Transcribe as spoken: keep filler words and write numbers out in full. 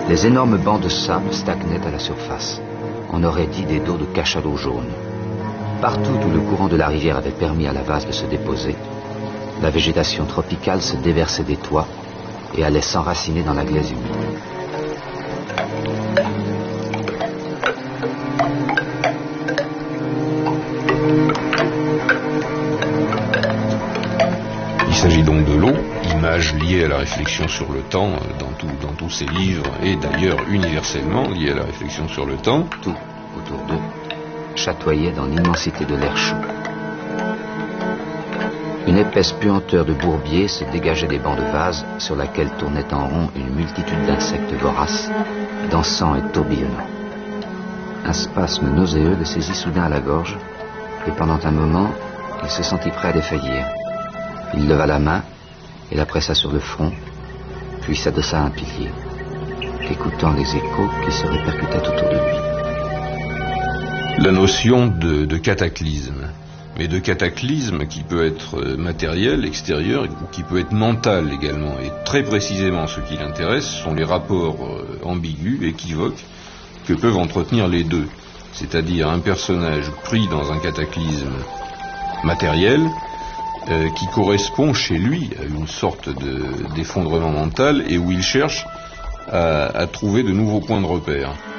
Les énormes bancs de sable stagnaient à la surface. On aurait dit des dos de cachalot jaune. Partout où le courant de la rivière avait permis à la vase de se déposer, la végétation tropicale se déversait des toits et allait s'enraciner dans la glaise humide. Il s'agit donc de l'eau, image liée à la réflexion sur le temps dans, tout, dans tous ces livres et d'ailleurs universellement liée à la réflexion sur le temps. Tout autour d'eux chatoyait dans l'immensité de l'air chaud. Une épaisse puanteur de bourbier se dégageait des bancs de vase sur laquelle tournait en rond une multitude d'insectes voraces, dansant et tourbillonnant. Un spasme nauséeux le saisit soudain à la gorge et pendant un moment, il se sentit prêt à défaillir. Il leva la main et la pressa sur le front, puis s'adossa à un pilier, écoutant les échos qui se répercutaient autour de lui. La notion de, de cataclysme, mais de cataclysme qui peut être matériel, extérieur, ou qui peut être mental également. Et très précisément, ce qui l'intéresse sont les rapports ambigus, équivoques, que peuvent entretenir les deux. C'est-à-dire un personnage pris dans un cataclysme matériel, Euh, qui correspond chez lui à une sorte de, d'effondrement mental et où il cherche à, à trouver de nouveaux points de repère.